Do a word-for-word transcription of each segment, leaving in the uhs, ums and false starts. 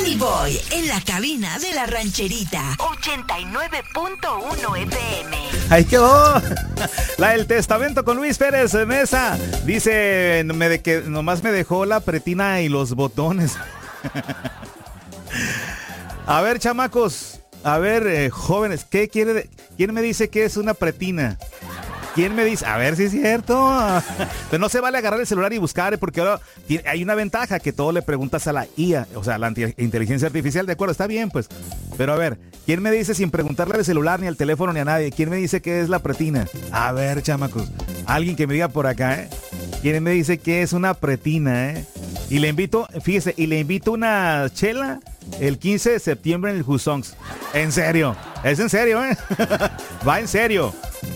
Danny Boy en la cabina de la rancherita. ochenta y nueve punto uno F M. Ahí quedó. La del testamento con Luis Pérez Mesa. Dice me de que nomás me dejó la pretina y los botones. A ver, chamacos. A ver, eh, jóvenes, ¿qué quiere? De... ¿Quién me dice que es una pretina? ¿Quién me dice? A ver si es cierto. Pero no se vale agarrar el celular y buscar, porque ahora hay una ventaja que todo le preguntas a la I A, o sea, la inteligencia artificial, de acuerdo, está bien, pues. Pero a ver, ¿quién me dice sin preguntarle al celular, ni al teléfono, ni a nadie? ¿Quién me dice que es la pretina? A ver, chamacos, alguien que me diga por acá, ¿eh? ¿Quién me dice que es una pretina, eh? Y le invito, fíjese, y le invito una chela el quince de septiembre en el Husongs. En serio, es en serio, ¿eh? Va en serio.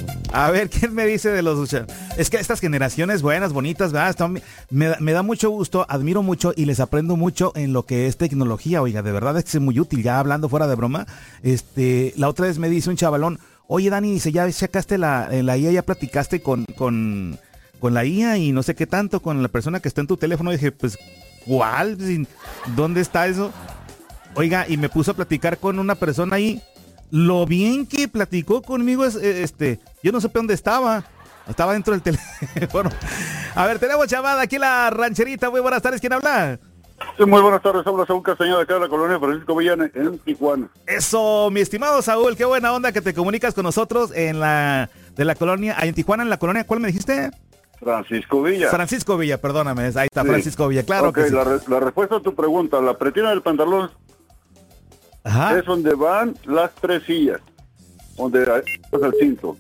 A ver, ¿quién me dice de los... Es que estas generaciones buenas, bonitas, ¿verdad? Están... Me, me da mucho gusto, admiro mucho y les aprendo mucho en lo que es tecnología, oiga, de verdad es que es muy útil, ya hablando fuera de broma. Este, la otra vez me dice un chavalón, oye, Dani, dice, ya sacaste la, la I A, ya platicaste con, con, con la I A y no sé qué tanto, con la persona que está en tu teléfono. Y dije, pues, ¿cuál? ¿Dónde está eso? Oiga, y me puso a platicar con una persona ahí. Lo bien que platicó conmigo es, este, yo no supe dónde estaba. Estaba dentro del teléfono. A ver, tenemos llamada aquí la rancherita. Muy buenas tardes, ¿quién habla? Sí, muy buenas tardes, habla Saúl Castañeda de acá de la colonia Francisco Villa en, en Tijuana. Eso, mi estimado Saúl, qué buena onda que te comunicas con nosotros en la, de la colonia, en Tijuana, en la colonia, ¿cuál me dijiste? Francisco Villa. Francisco Villa, perdóname, ahí está, sí. Francisco Villa, claro okay, que sí. la, re, la respuesta a tu pregunta, la pretina del pantalón. Ajá. Es donde van las tres sillas, donde es el cinto.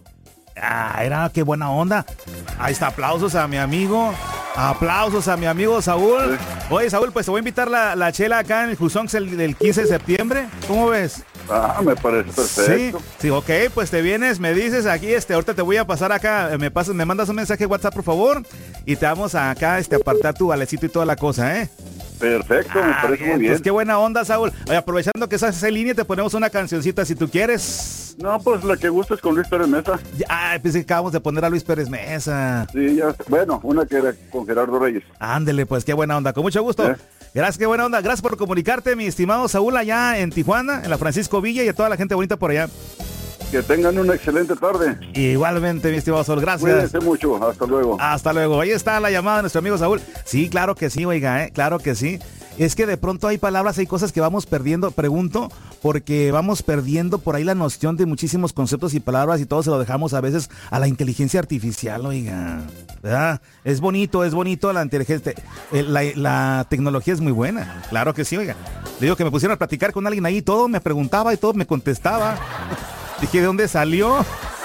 Ah, era qué buena onda. Ahí está, aplausos a mi amigo. Aplausos a mi amigo Saúl. Sí. Oye, Saúl, pues te voy a invitar la, la chela acá en el Husongs el, el quince de septiembre. ¿Cómo ves? Ah, me parece perfecto. Sí, sí, ok, pues te vienes, me dices aquí, este, ahorita te voy a pasar acá, me pasas, me mandas un mensaje de WhatsApp, por favor, y te vamos a acá, este, apartar tu valecito y toda la cosa, ¿eh? Perfecto, ah, me parece bien, muy bien. Pues qué buena onda, Saúl. Oye, aprovechando que estás en línea, te ponemos una cancioncita si tú quieres. No, pues la que gustes con Luis Pérez Mesa. Ah, pensé que acabamos de poner a Luis Pérez Mesa. Sí, ya, bueno, una que era con Gerardo Reyes. Ándele, pues qué buena onda, con mucho gusto. ¿Eh? Gracias, qué buena onda. Gracias por comunicarte, mi estimado Saúl, allá en Tijuana, en la Francisco Villa y a toda la gente bonita por allá. Que tengan una excelente tarde. Igualmente, mi estimado Saúl, gracias. Cuídense mucho, hasta luego. Hasta luego. Ahí está la llamada de nuestro amigo Saúl. Sí, claro que sí, oiga, ¿eh? Claro que sí. Es que de pronto hay palabras, hay cosas que vamos perdiendo, pregunto, porque vamos perdiendo por ahí la noción de muchísimos conceptos y palabras y todo se lo dejamos a veces a la inteligencia artificial, oiga, ¿verdad? Es bonito, es bonito la inteligencia, la, la tecnología es muy buena, claro que sí, oiga. Le digo que me pusieron a platicar con alguien ahí, todo me preguntaba y todo me contestaba. Dije, ¿de dónde salió?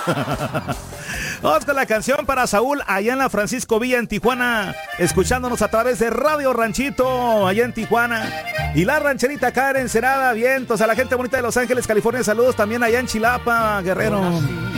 Vamos con la canción para Saúl allá en la Francisco Villa en Tijuana, escuchándonos a través de Radio Ranchito allá en Tijuana y la rancherita acá en Ensenada, vientos a la gente bonita de Los Ángeles, California, saludos también allá en Chilapa, Guerrero.